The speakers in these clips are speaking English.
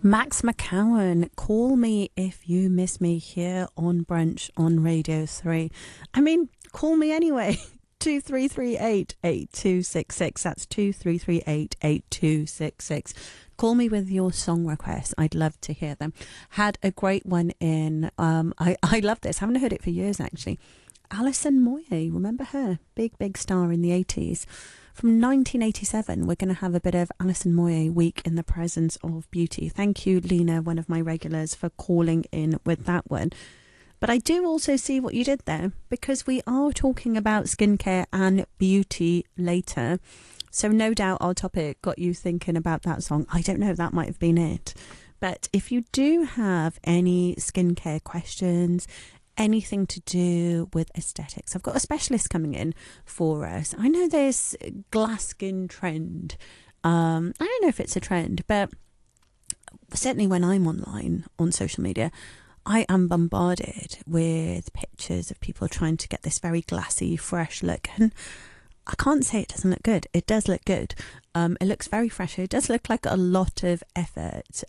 Max McCowan, Call Me If You Miss Me here on Brunch on Radio 3. I mean, call me anyway. 2338 8266. That's 2338 8266. Call me with your song requests. I'd love to hear them. Had a great one in. I love this. Haven't heard it for years, actually. Alison Moyet, remember her? Big star in the 80s. From 1987, we're going to have a bit of Alison Moyet Week in the Presence of Beauty. Thank you, Lena, one of my regulars, for calling in with that one. But I do also see what you did there, because we are talking about skincare and beauty later. So no doubt our topic got you thinking about that song. I don't know, that might have been it. But if you do have any skincare questions, anything to do with aesthetics, I've got a specialist coming in for us. I know there's glass skin trend. I don't know if it's a trend, but certainly when I'm online on social media, I am bombarded with pictures of people trying to get this very glassy, fresh look. And I can't say it doesn't look good. It does look good. It looks very fresh. It does look like a lot of effort.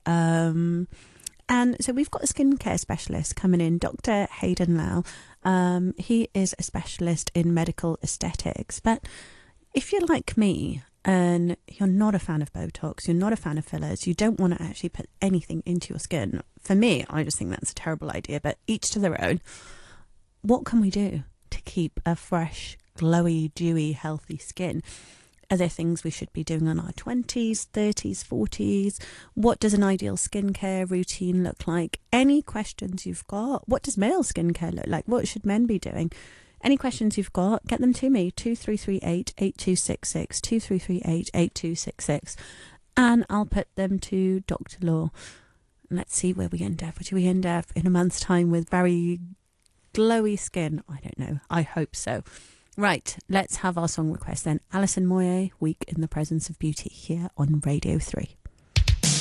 And so we've got a skincare specialist coming in, Dr. Hayden Lau. He is a specialist in medical aesthetics. But if you're like me and you're not a fan of Botox, you're not a fan of fillers, you don't want to actually put anything into your skin. For me, I just think that's a terrible idea, but each to their own. What can we do to keep a fresh, glowy, dewy, healthy skin? Are there things we should be doing in our 20s, 30s, 40s? What does an ideal skincare routine look like? Any questions you've got? What does male skincare look like? What should men be doing? Any questions you've got, get them to me, 2338 8266, 2338 8266, and I'll put them to Dr. Law. Let's see where we end up. What do we end up in a month's time with very glowy skin? I don't know. I hope so. Right, let's have our song request then. Alison Moyet, Week in the Presence of Beauty, here on Radio 3.